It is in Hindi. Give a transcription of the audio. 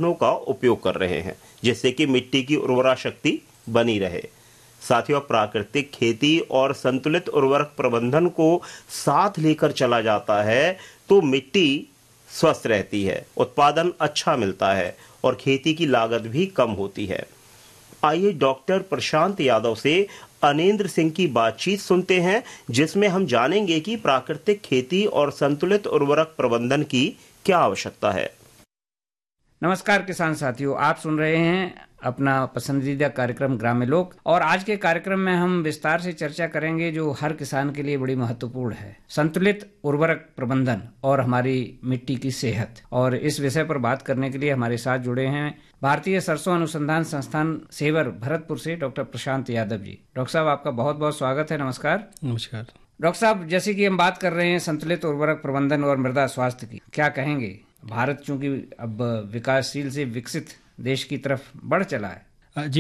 साधनों का उपयोग कर रहे हैं, जिससे कि मिट्टी की उर्वरा शक्ति बनी रहे। साथियों, प्राकृतिक खेती और संतुलित उर्वरक प्रबंधन को साथ लेकर चला जाता है तो मिट्टी स्वस्थ रहती है, उत्पादन अच्छा मिलता है और खेती की लागत भी कम होती है। आइए डॉक्टर प्रशांत यादव से अनेंद्र सिंह की बातचीत सुनते हैं, जिसमें हम जानेंगे कि प्राकृतिक खेती और संतुलित उर्वरक प्रबंधन की क्या आवश्यकता है। नमस्कार किसान साथियों, आप सुन रहे हैं अपना पसंदीदा कार्यक्रम ग्राम्य लोक, और आज के कार्यक्रम में हम विस्तार से चर्चा करेंगे जो हर किसान के लिए बड़ी महत्वपूर्ण है, संतुलित उर्वरक प्रबंधन और हमारी मिट्टी की सेहत। और इस विषय पर बात करने के लिए हमारे साथ जुड़े हैं भारतीय सरसों अनुसंधान संस्थान सेवर भरतपुर से डॉक्टर प्रशांत यादव जी। डॉक्टर साहब, आपका बहुत बहुत स्वागत है। नमस्कार। नमस्कार डॉक्टर साहब, जैसे कि हम बात कर रहे हैं संतुलित उर्वरक प्रबंधन और मृदा स्वास्थ्य की, क्या कहेंगे? भारत चूंकि अब विकासशील से विकसित देश की तरफ बढ़ चला है। जी